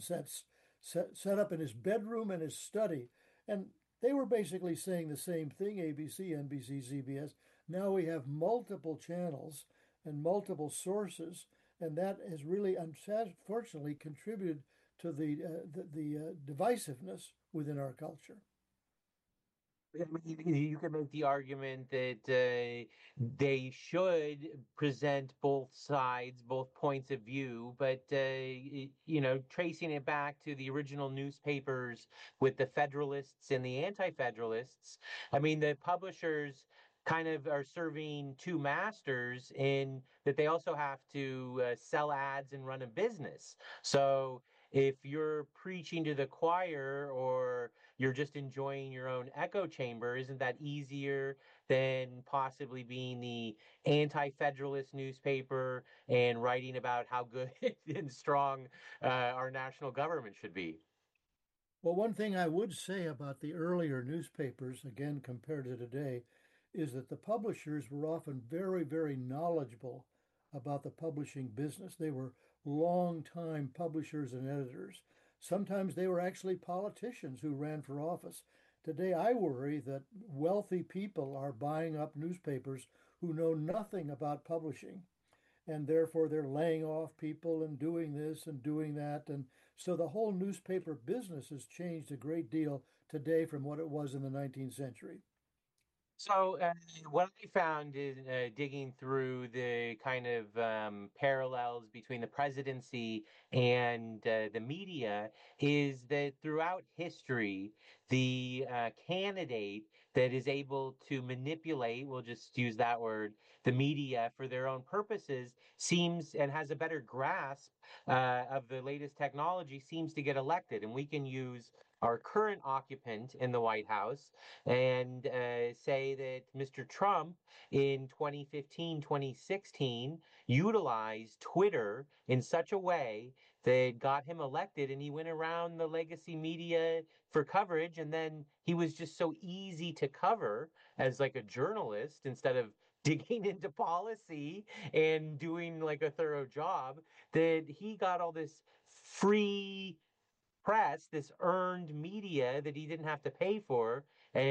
set up in his bedroom and his study. And they were basically saying the same thing, ABC, NBC, CBS. Now we have multiple channels and multiple sources, and that has really, unfortunately, contributed to the divisiveness within our culture. I mean, you could make the argument that they should present both sides, both points of view, but tracing it back to the original newspapers with the Federalists and the Anti-Federalists, I mean, the publishers kind of are serving two masters in that they also have to sell ads and run a business. So if you're preaching to the choir or you're just enjoying your own echo chamber. Isn't that easier than possibly being the anti-federalist newspaper and writing about how good and strong our national government should be? Well, one thing I would say about the earlier newspapers, again compared to today, is that the publishers were often very, very knowledgeable about the publishing business. They were long-time publishers and editors. Sometimes they were actually politicians who ran for office. Today, I worry that wealthy people are buying up newspapers who know nothing about publishing, and therefore they're laying off people and doing this and doing that. And so the whole newspaper business has changed a great deal today from what it was in the 19th century. So, what I found in digging through the kind of parallels between the presidency and the media is that throughout history, the candidate that is able to manipulate, we'll just use that word, the media for their own purposes seems and has a better grasp of the latest technology seems to get elected. And we can use our current occupant in the White House and say that Mr. Trump in 2015, 2016 utilized Twitter in such a way that got him elected and he went around the legacy media for coverage and then he was just so easy to cover as like a journalist instead of digging into policy and doing like a thorough job that he got all this free press, this earned media that he didn't have to pay for,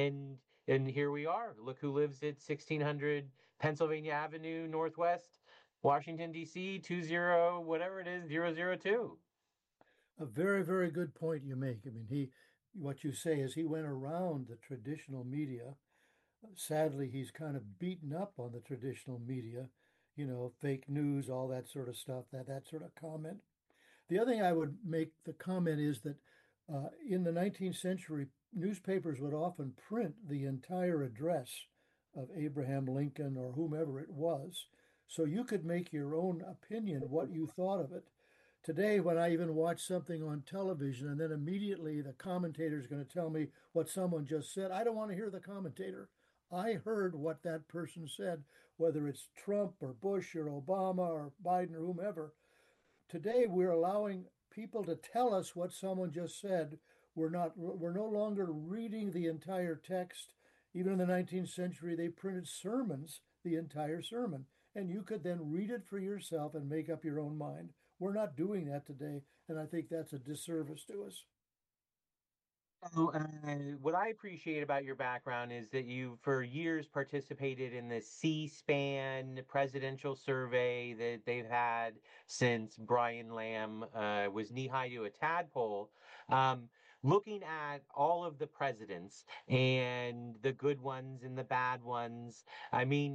and here we are. Look who lives at 1600 Pennsylvania Avenue Northwest, Washington D.C. 20 whatever it is 002. A very, very good point you make. I mean, what you say is he went around the traditional media. Sadly, he's kind of beaten up on the traditional media, fake news, all that sort of stuff, that sort of comment. The other thing I would make the comment is that in the 19th century, newspapers would often print the entire address of Abraham Lincoln or whomever it was. So you could make your own opinion what you thought of it. Today, when I even watch something on television and then immediately the commentator is going to tell me what someone just said, I don't want to hear the commentator. I heard what that person said, whether it's Trump or Bush or Obama or Biden or whomever. Today, we're allowing people to tell us what someone just said. We're no longer reading the entire text. Even in the 19th century, they printed sermons, the entire sermon, and you could then read it for yourself and make up your own mind. We're not doing that today, and I think that's a disservice to us. So, what I appreciate about your background is that you, for years, participated in the C-SPAN presidential survey that they've had since Brian Lamb was knee-high to a tadpole. Looking at all of the presidents and the good ones and the bad ones, I mean,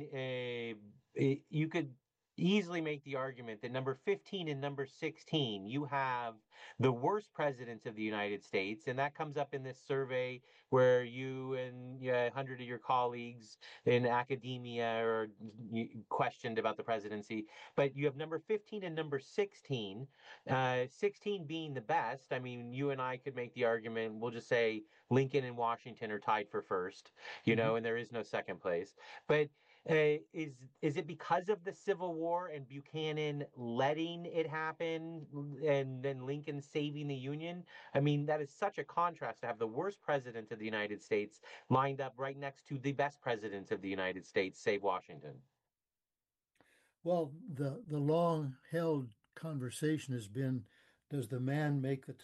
you could easily make the argument that number 15 and number 16, you have the worst presidents of the United States, and that comes up in this survey where you and 100 of your colleagues in academia are questioned about the presidency. But you have number 15 and number 16, 16 being the best. I mean, you and I could make the argument, we'll just say Lincoln and Washington are tied for first, Mhm. and there is no second place. But is it because of the Civil War and Buchanan letting it happen and then Lincoln saving the Union? I mean, that is such a contrast to have the worst president of the United States lined up right next to the best president of the United States, save Washington. Well, the long held conversation has been, does the man make the